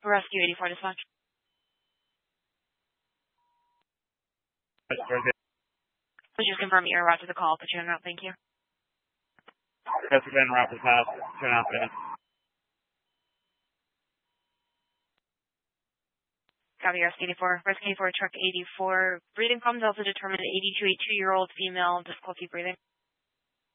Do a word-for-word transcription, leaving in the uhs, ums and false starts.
Rescue eighty-four dispatch. Please just confirm you're route to the call. Put you on route. Thank you. Yes, we've been route for the past two and a half minutes. Copy, Rescue eighty-four. Rescue eighty-four, truck eighty-four. Breathing problems also determined eighty-two, a two-year-old female, difficulty breathing.